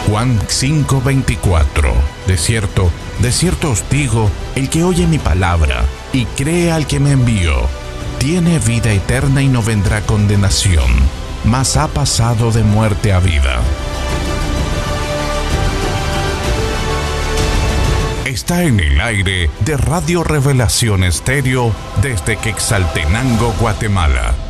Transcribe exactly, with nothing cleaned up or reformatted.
Juan cinco veinticuatro. De cierto, de cierto os digo, el que oye mi palabra y cree al que me envió, tiene vida eterna y no vendrá condenación, mas ha pasado de muerte a vida. Está en el aire de Radio Revelación Estéreo desde Quetzaltenango, Guatemala.